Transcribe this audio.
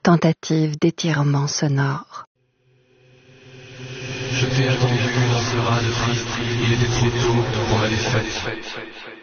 tentative d'étirement sonore. Je t'ai attendu dans ce raz de triste, il était trop tôt pour la défaite.